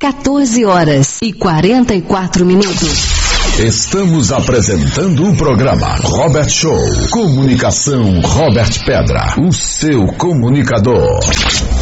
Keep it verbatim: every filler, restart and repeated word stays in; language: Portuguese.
quatorze horas e quarenta e quatro minutos. Estamos apresentando o programa Robert Show. Comunicação Robert Pedra, o seu comunicador.